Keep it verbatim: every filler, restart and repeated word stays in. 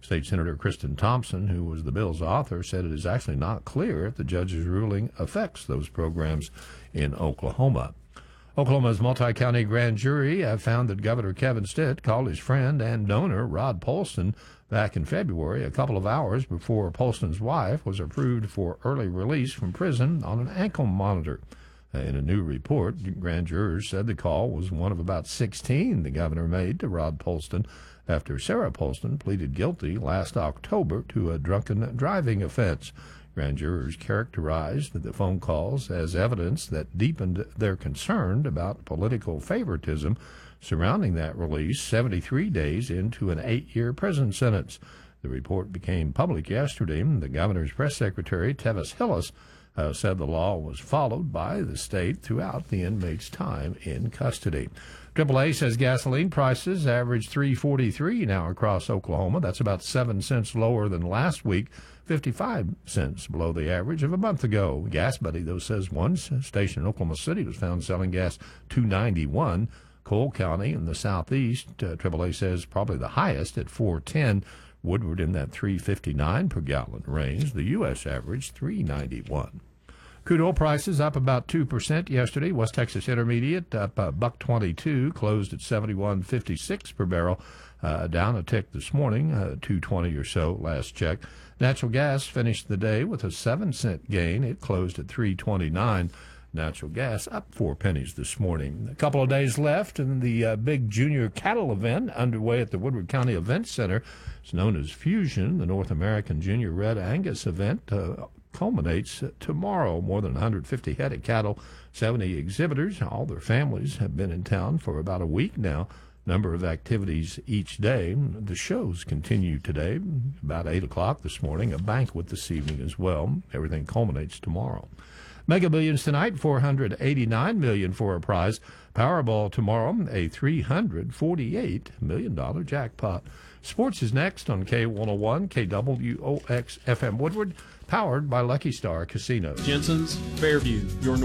State Senator Kristen Thompson, who was the bill's author, said it is actually not clear if the judge's ruling affects those programs in Oklahoma. Oklahoma's multi-county grand jury have found that Governor Kevin Stitt called his friend and donor Rod Polston back in February, a couple of hours before Polston's wife was approved for early release from prison on an ankle monitor. In a new report, grand jurors said the call was one of about sixteen the governor made to Rod Polston after Sarah Polston pleaded guilty last October to a drunken driving offense. Grand jurors characterized the phone calls as evidence that deepened their concern about political favoritism surrounding that release seventy-three days into an eight-year prison sentence. The report became public yesterday. The governor's press secretary, Tevis Hillis, uh, said the law was followed by the state throughout the inmate's time in custody. triple A says gasoline prices average three forty-three now across Oklahoma. That's about seven cents lower than last week, fifty-five cents below the average of a month ago. Gas Buddy, though, says one station in Oklahoma City was found selling gas two ninety-one. Cole County in the southeast, uh, triple A says probably the highest at four ten. Woodward in that three fifty-nine per gallon range. The U S average three ninety-one. Crude oil prices up about two percent yesterday. West Texas Intermediate up a buck twenty-two, closed at seventy-one fifty-six per barrel, uh, down a tick this morning, uh, two twenty or so last check. Natural gas finished the day with a seven cent gain. It closed at three twenty-nine. Natural gas up four pennies this morning. A couple of days left in the uh, big junior cattle event underway at the Woodward County Event Center. It's known as Fusion, the North American Junior Red Angus event. Uh, culminates tomorrow. More than one hundred fifty head of cattle, seventy exhibitors. All their families have been in town for about a week now. Number of activities each day. The shows continue today, about eight o'clock this morning. A banquet this evening as well. Everything culminates tomorrow. Mega Millions tonight, four hundred eighty-nine million dollars for a prize. Powerball tomorrow, a three hundred forty-eight million dollars jackpot. Sports is next on K one oh one, K W O X F M Woodward, powered by Lucky Star Casino. Jensen's Fairview, your